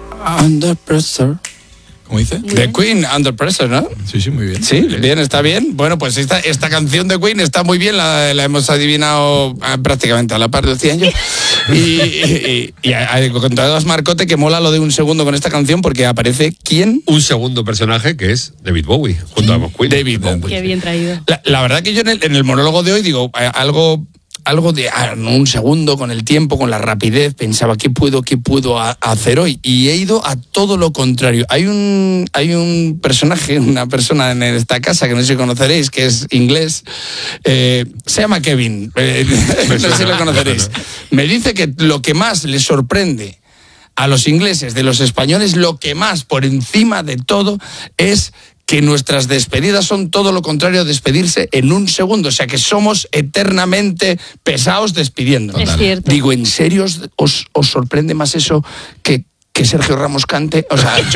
Under Pressure. ¿Cómo dice? The Queen, Under Pressure, ¿no? Sí, muy bien. Sí, bien, está bien. Bueno, pues esta canción de Queen está muy bien, la hemos adivinado prácticamente a la par, decían yo. Y con todas Marcote, que mola lo de un segundo con esta canción, porque aparece ¿quién? Un segundo personaje que es David Bowie, junto a Queen. David Bowie. Qué bien traído. La verdad que yo en el monólogo de hoy digo algo de un segundo, con el tiempo, con la rapidez, pensaba qué puedo hacer hoy, y he ido a todo lo contrario. Hay un personaje, una persona en esta casa que no sé si conoceréis, que es inglés, se llama Kevin, no sé si lo conoceréis. Me dice que lo que más le sorprende a los ingleses de los españoles, lo que más por encima de todo es que nuestras despedidas son todo lo contrario a despedirse en un segundo. O sea, que somos eternamente pesados despidiéndonos. Es cierto. Digo, ¿en serio os sorprende más eso que Sergio Ramos cante? O sea,